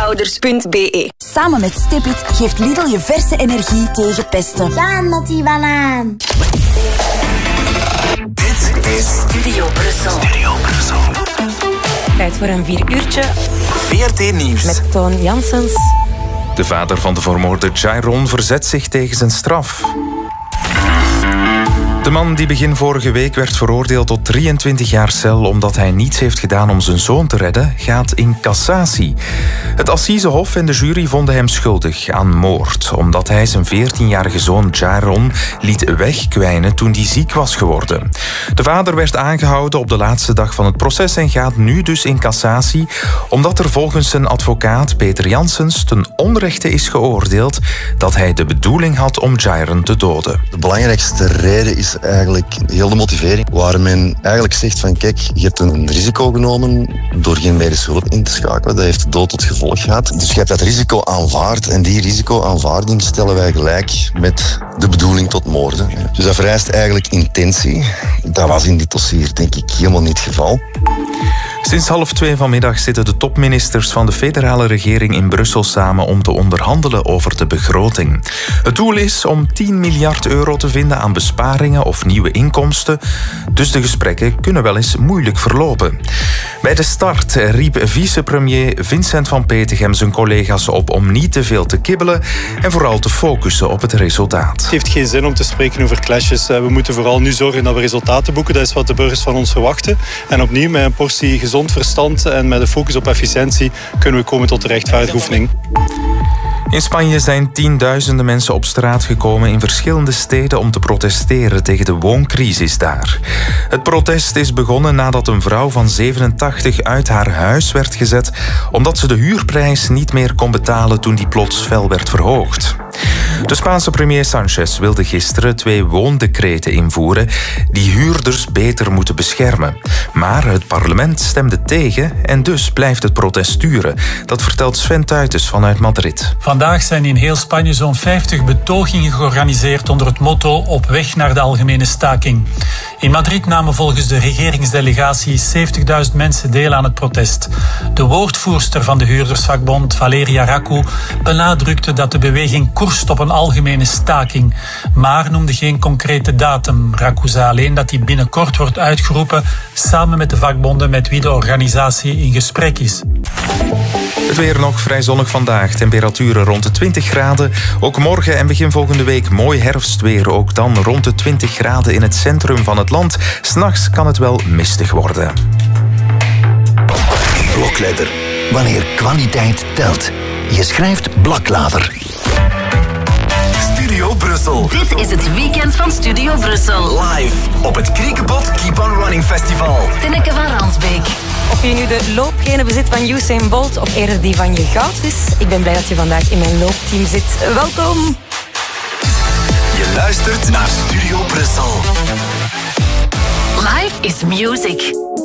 Voorouders.be. Samen met Stipit geeft Lidl je verse energie tegen pesten. Ga met die banaan. Dit is Studio Brussel. Tijd voor een 4 uurtje. VRT Nieuws. Met Toon Janssens. De vader van de vermoorde Jairon verzet zich tegen zijn straf. De man die begin vorige week werd veroordeeld tot 23 jaar cel omdat hij niets heeft gedaan om zijn zoon te redden, gaat in cassatie. Het Assisehof en de jury vonden hem schuldig aan moord, omdat hij zijn 14-jarige zoon Jairon liet wegkwijnen toen hij ziek was geworden. De vader werd aangehouden op de laatste dag van het proces en gaat nu dus in cassatie, omdat er volgens zijn advocaat Peter Janssens ten onrechte is geoordeeld dat hij de bedoeling had om Jairon te doden. De belangrijkste reden is eigenlijk heel de motivering, waar men eigenlijk zegt van kijk, je hebt een risico genomen door geen medische hulp in te schakelen. Dat heeft de dood tot gevolg gehad. Dus je hebt dat risico aanvaard en die risico-aanvaarding stellen wij gelijk met de bedoeling tot moorden. Dus dat vereist eigenlijk intentie. Dat was in dit dossier denk ik helemaal niet het geval. Sinds 1:30 vanmiddag zitten de topministers van de federale regering in Brussel samen om te onderhandelen over de begroting. Het doel is om 10 miljard euro te vinden aan besparingen of nieuwe inkomsten, dus de gesprekken kunnen wel eens moeilijk verlopen. Bij de start riep vicepremier Vincent van Petegem zijn collega's op om niet te veel te kibbelen en vooral te focussen op het resultaat. Het heeft geen zin om te spreken over clashes. We moeten vooral nu zorgen dat we resultaten boeken. Dat is wat de burgers van ons verwachten. En opnieuw, met een portie gezond verstand en met een focus op efficiëntie kunnen we komen tot de rechtvaardige oefening. In Spanje zijn tienduizenden mensen op straat gekomen in verschillende steden om te protesteren tegen de wooncrisis daar. Het protest is begonnen nadat een vrouw van 87 uit haar huis werd gezet omdat ze de huurprijs niet meer kon betalen toen die plots fel werd verhoogd. De Spaanse premier Sánchez wilde gisteren 2 woondecreten invoeren die huurders beter moeten beschermen. Maar het parlement stemde tegen en dus blijft het protest duren. Dat vertelt Sven Tuitens vanuit Madrid. Vandaag zijn in heel Spanje zo'n 50 betogingen georganiseerd onder het motto op weg naar de algemene staking. In Madrid namen volgens de regeringsdelegatie 70.000 mensen deel aan het protest. De woordvoerster van de huurdersvakbond, Valeria Raku, benadrukte dat de beweging koerst op een algemene staking, maar noemde geen concrete datum. Raku zei alleen dat die binnenkort wordt uitgeroepen samen met de vakbonden met wie de organisatie in gesprek is. Het weer nog vrij zonnig vandaag. Temperaturen rond de 20 graden. Ook morgen en begin volgende week mooi herfstweer. Ook dan rond de 20 graden in het centrum van het land. 's Nachts kan het wel mistig worden. Blokletter. Wanneer kwaliteit telt. Je schrijft Blaklader. Studio Brussel. Dit is het weekend van Studio Brussel. Live op het Kriekebot Keep on Running Festival. Tinneke van Ransbeek. Of je nu de loopgene bezit van Usain Bolt of eerder die van je goud is. Ik ben blij dat je vandaag in mijn loopteam zit. Welkom. Je luistert naar Studio Brussel. Life is music.